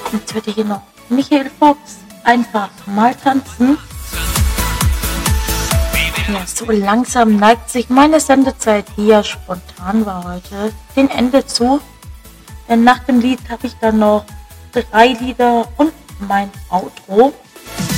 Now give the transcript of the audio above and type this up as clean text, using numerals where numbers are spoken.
Jetzt hört ihr hier noch Michael Fox, einfach mal tanzen. Ja, so langsam neigt sich meine Sendezeit hier, spontan war heute, dem Ende zu. Denn nach dem Lied habe ich dann noch 3 Lieder und mein Outro.